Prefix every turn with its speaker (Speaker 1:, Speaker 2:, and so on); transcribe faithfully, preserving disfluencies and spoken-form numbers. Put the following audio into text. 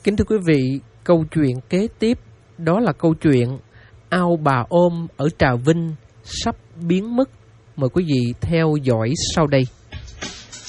Speaker 1: Kính thưa quý vị, câu chuyện kế tiếp đó là câu chuyện ao bà ôm ở Trà Vinh sắp biến mất. Mời quý vị theo dõi sau đây.